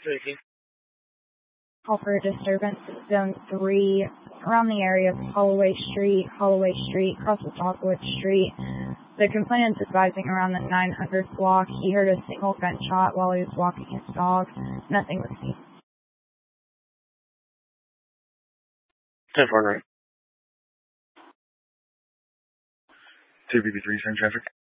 Call for a disturbance at Zone 3 around the area of Holloway Street, crosses Lockwood Street. The complainant's advising around the 900 block. He heard a single gunshot while he was walking his dog. Nothing was seen. 10-4, right. 2BB3, same traffic.